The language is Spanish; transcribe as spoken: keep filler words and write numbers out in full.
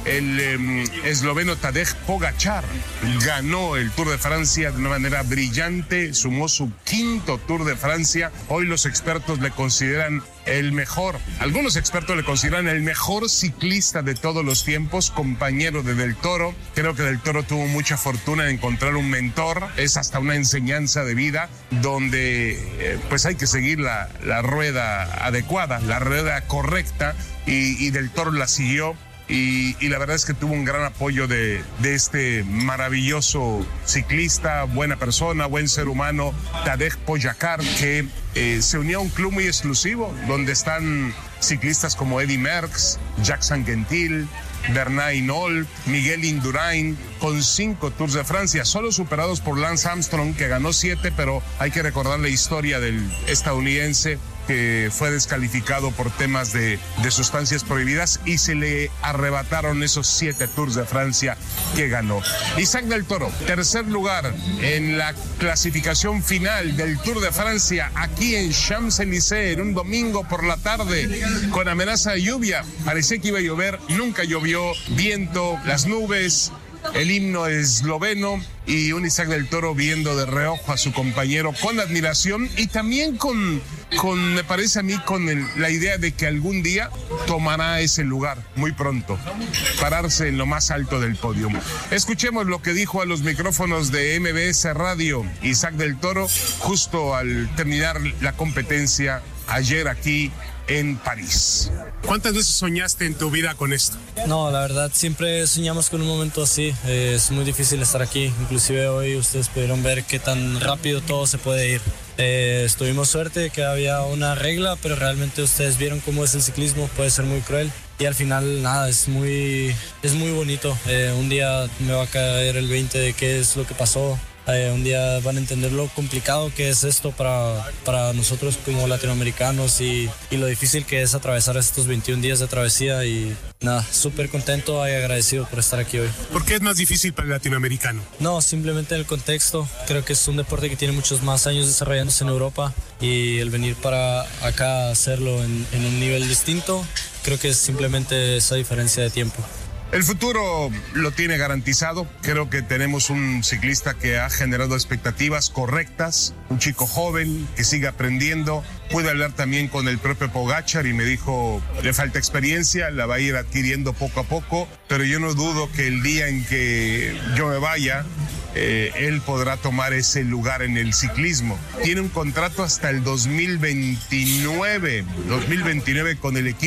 el eh, esloveno Tadej Pogačar ganó el Tour de Francia de una manera brillante, sumó su quinto Tour de Francia. Hoy los expertos le consideran el mejor, algunos expertos le consideran el mejor ciclista de todos los tiempos, compañero de Del Toro. Creo que Del Toro tuvo mucha fortuna en encontrar un mentor, es hasta una enseñanza de vida donde eh, pues hay que seguir la, la rueda adecuada, la rueda correcta, y, y Del Toro la siguió. Y, y la verdad es que tuvo un gran apoyo de, de este maravilloso ciclista, buena persona, buen ser humano, Tadej Pogačar, que eh, se unió a un club muy exclusivo, donde están ciclistas como Eddy Merckx, Jacques Anquetil, Bernard Hinault, Miguel Indurain, con cinco Tours de Francia, solo superados por Lance Armstrong, que ganó siete, pero hay que recordar la historia del estadounidense que fue descalificado por temas de, de sustancias prohibidas y se le arrebataron esos siete Tours de Francia que ganó. Isaac Del Toro, tercer lugar en la clasificación final del Tour de Francia aquí en Champs-Élysées, en un domingo por la tarde con amenaza de lluvia. Parecía que iba a llover, nunca llovió, viento, las nubes, el himno esloveno y un Isaac Del Toro viendo de reojo a su compañero con admiración y también con, con me parece a mí, con el, la idea de que algún día tomará ese lugar muy pronto, pararse en lo más alto del podio. Escuchemos lo que dijo a los micrófonos de M B S Radio Isaac Del Toro justo al terminar la competencia ayer aquí en París. ¿Cuántas veces soñaste en tu vida con esto? No, la verdad siempre soñamos con un momento así. Eh, es muy difícil estar aquí. Inclusive hoy ustedes pudieron ver qué tan rápido todo se puede ir. Eh, tuvimos suerte de que había una regla, pero realmente ustedes vieron cómo es el ciclismo, puede ser muy cruel. Y al final, nada, es muy, es muy bonito. Eh, un día me va a caer el veinte de qué es lo que pasó. Eh, un día van a entender lo complicado que es esto para, para nosotros como latinoamericanos y, y lo difícil que es atravesar estos veintiún días de travesía y nada, súper contento y agradecido por estar aquí hoy. ¿Por qué es más difícil para el latinoamericano? No, simplemente el contexto. Creo que es un deporte que tiene muchos más años desarrollándose en Europa y el venir para acá a hacerlo en, en un nivel distinto, creo que es simplemente esa diferencia de tiempo. El futuro lo tiene garantizado. Creo que tenemos un ciclista que ha generado expectativas correctas, un chico joven que sigue aprendiendo. Pude hablar también con el propio Pogačar y me dijo, le falta experiencia, la va a ir adquiriendo poco a poco, pero yo no dudo que el día en que yo me vaya, eh, él podrá tomar ese lugar en el ciclismo. Tiene un contrato hasta el dos mil veintinueve, dos mil veintinueve con el equipo